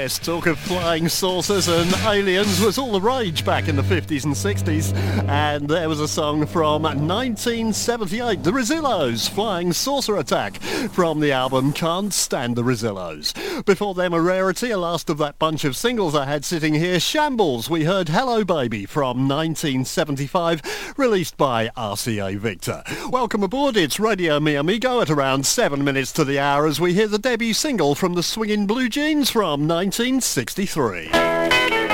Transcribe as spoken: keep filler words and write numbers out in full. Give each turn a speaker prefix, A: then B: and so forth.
A: Yes, talk of flying saucers and aliens was all the rage back in the fifties and sixties. And there was a song from nineteen seventy-eight, The Rezillos, Flying Saucer Attack, from the album Can't Stand the Rezillos. Before them, a rarity, a last of that bunch of singles I had sitting here, Shambles. We heard Hello Baby from nineteen seventy-five, released by R C A Victor. Welcome aboard, it's Radio Mi Amigo at around seven minutes to the hour as we hear the debut single from the Swingin' Blue Jeans from nineteen sixty-three.